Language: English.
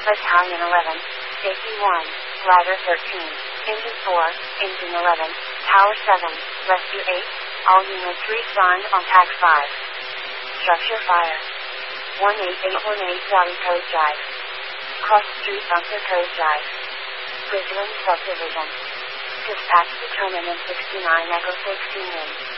Battalion 11, Safety 1, Ladder 13, Engine 4, Engine 11, Power 7, Rescue 8, all units re-signed on TAC 5. Structure fire. 18818 Saudi Code Drive. Cross Street Bunker Code Drive. Bridgeland Subdivision. Dispatch determinant 69 Echo 16 in.